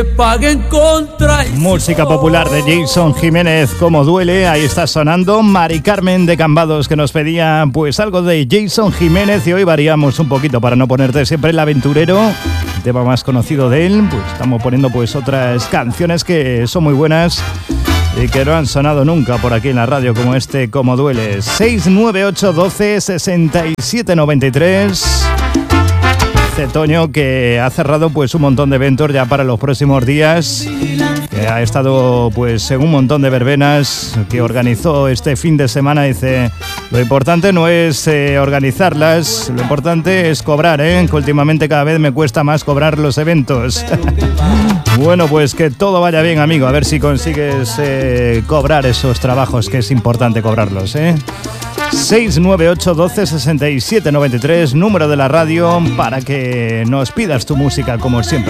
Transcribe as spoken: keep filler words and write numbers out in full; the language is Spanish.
Paguen contra música popular de Jason Jiménez, Como duele. Ahí está sonando Mari Carmen de Cambados, que nos pedía pues algo de Jason Jiménez, y hoy variamos un poquito para no ponerte siempre El Aventurero, el tema más conocido de él. Pues estamos poniendo pues otras canciones que son muy buenas y que no han sonado nunca por aquí en la radio, como este Como duele. Seis nueve ocho doce sesenta y siete noventa y tres. Toño, que ha cerrado pues un montón de eventos ya para los próximos días, que ha estado pues en un montón de verbenas que organizó este fin de semana. Dice, lo importante no es eh, organizarlas, lo importante es cobrar, ¿eh? Que últimamente cada vez me cuesta más cobrar los eventos. Bueno, pues que todo vaya bien, amigo, a ver si consigues eh, cobrar esos trabajos, que es importante cobrarlos, ¿eh? seis nueve ocho doce sesenta y siete noventa y tres, número de la radio para que nos pidas tu música como siempre.